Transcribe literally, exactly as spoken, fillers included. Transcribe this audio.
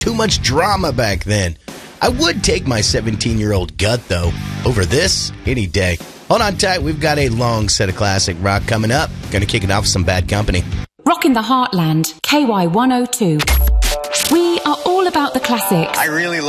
too much drama back then. I would take my seventeen-year-old gut, though, over this any day. Hold on tight. We've got a long set of classic rock coming up. Going to kick it off with some Bad Company. Rockin' the Heartland, K Y one oh two. We are all about the classics. I really love